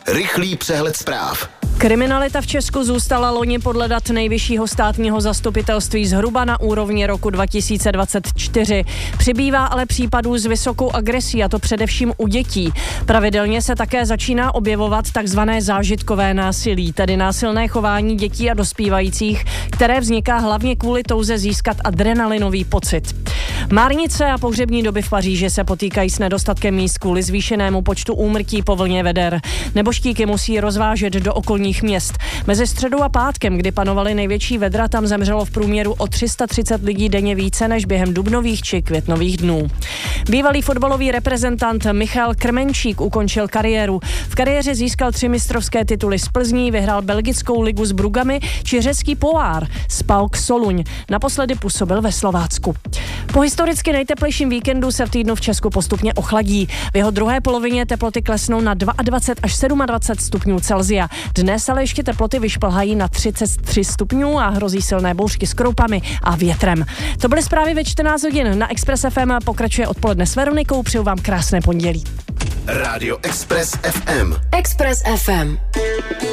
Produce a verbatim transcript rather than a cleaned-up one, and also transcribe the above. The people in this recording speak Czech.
Rychlý přehled zpráv. Kriminalita v Česku zůstala loni podle dat Nejvyššího státního zastupitelství zhruba na úrovni roku dva tisíce dvacet čtyři. Přibývá ale případů s vysokou agresí, a to především u dětí. Pravidelně se také začíná objevovat takzvané zážitkové násilí, tedy násilné chování dětí a dospívajících, které vzniká hlavně kvůli touze získat adrenalinový pocit. Márnice a pohřební doby v Paříži se potýkají s nedostatkem míst kvůli zvýšenému počtu úmrtí po vlně veder. Nebožtíky musí rozvážet do okolních měst. Mezi středou a pátkem, kdy panovaly největší vedra, tam zemřelo v průměru o tři sta třicet lidí denně více než během dubnových či květnových dnů. Bývalý fotbalový reprezentant Michal Krmenčík ukončil kariéru. V kariéře získal tři mistrovské tituly z Plzní, vyhrál belgickou ligu s Brugami či řecký pohár s PAOK Soluň. Naposledy působil ve Slovácku. Po historicky nejteplejším víkendu se v týdnu v Česku postupně ochladí. V jeho druhé polovině teploty klesnou na dvacet dva až dvacet sedm stupňů Celsia. Dnes ale ještě teploty vyšplhají na třicet tři stupňů a hrozí silné bouřky s kroupami a větrem. To byly zprávy ve čtrnáct hodin. Na Express F M pokračuje odpoledne s Veronikou. Přeju vám krásné pondělí. Rádio Express F M. Express F M.